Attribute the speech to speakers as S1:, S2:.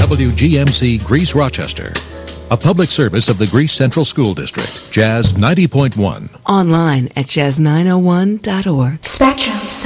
S1: WGMC Greece Rochester. A public service of the Greece Central School District. Jazz 90.1.
S2: Online at jazz901.org.
S3: Spectrum.